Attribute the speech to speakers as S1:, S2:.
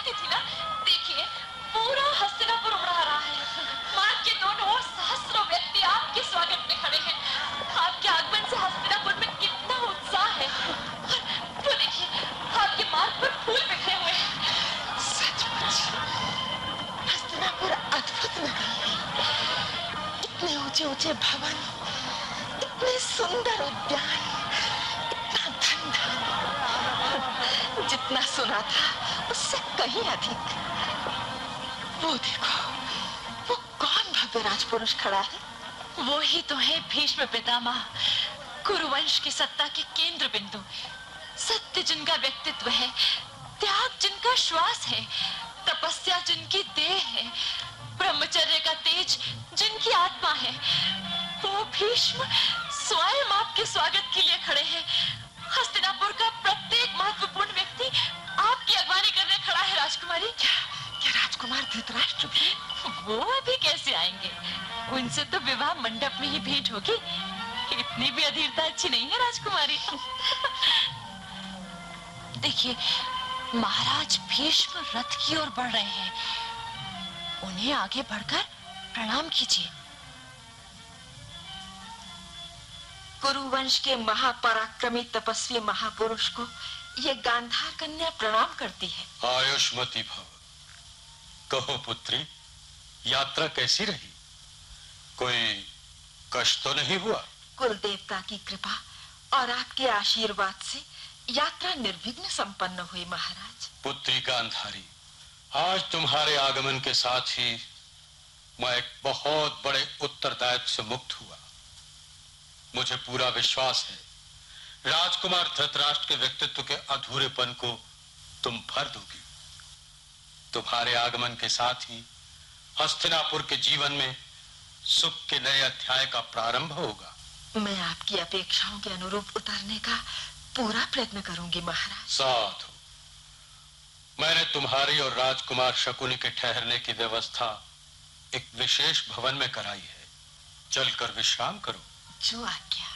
S1: देखती थी ना, देखिए पूरा हस्तिनापुर उमड़ा रहा है। मार्ग के दोनों ओर सहस्रों व्यक्ति आपके स्वागत में खड़े हैं। आपके आगमन से हस्तिनापुर में कितना उत्साह है। वो देखिए आपके मार्ग पर फूल बिखरे हुए हैं।
S2: सचमुच हस्तिनापुर अद्भुत नगरी है। इतने ऊंचे ऊंचे भवन, इतने सुंदर उद्यान, इतना धन धान, जितना सुना था उससे कहीं अधिक। वो देखो, वो कौन भव्य राजपुरुष खड़ा है?
S1: वो ही तो है भीष्म पितामह, कुरुवंश की सत्ता के केंद्र बिंदु। सत्य जिनका व्यक्तित्व है, त्याग जिनका श्वास है, तपस्या जिनकी देह है, ब्रह्मचर्य का तेज जिनकी आत्मा है, वो भीष्म स्वयं आपके स्वागत के लिए खड़े हैं। हस्तिनापुर का प्रत्येक महत्वपूर्ण व्यक्ति आपकी अगवानी करने खड़ा है। राजकुमारी,
S2: क्या राजकुमार धृतराष्ट्र भी?
S1: वो अभी कैसे आएंगे? उनसे तो विवाह मंडप में ही भेंट होगी। इतनी भी अधीरता अच्छी नहीं है राजकुमारी। देखिए महाराज भीष्म रथ की ओर बढ़ रहे हैं। उन्हें आगे बढ़कर प्रणाम कीजिए।
S2: कुरुवंश के महापराक्रमी तपस्वी महापुरुष को ये गांधार कन्या प्रणाम करती है।
S3: आयुष्मती भव। कहो पुत्री, यात्रा कैसी रही? कोई कष्ट तो नहीं हुआ?
S2: कुल देवता की कृपा और आपके आशीर्वाद से यात्रा निर्विघ्न संपन्न हुई महाराज।
S3: पुत्री गांधारी, आज तुम्हारे आगमन के साथ ही मैं एक बहुत बड़े उत्तरदायित्व से मुक्त हुआ। मुझे पूरा विश्वास है राजकुमार धृतराष्ट्र के व्यक्तित्व के अधूरेपन को तुम भर दोगी। तुम्हारे आगमन के साथ ही हस्तिनापुर के जीवन में सुख के नए अध्याय का प्रारंभ होगा।
S2: मैं आपकी अपेक्षाओं के अनुरूप उतरने का पूरा प्रयत्न करूंगी महाराज।
S3: साधु, मैंने तुम्हारी और राजकुमार शकुनी के ठहरने की व्यवस्था एक विशेष भवन में कराई है। चलकर विश्राम करो।
S2: जो आज्ञा।